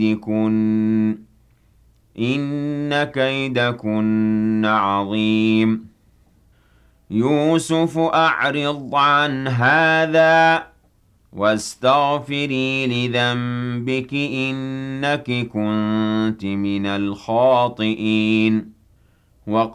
كَيْدِكُنَّ ۖ إِنَّ كَيْدَكُنَّ عَظِيمٌ يُوسُفُ أَعْرِضْ عَنْ هَٰذَا وَاسْتَغْفِرِي لِذَنبِكِ إِنَّكِ كُنتِ مِنَ الْخَاطِئِينَ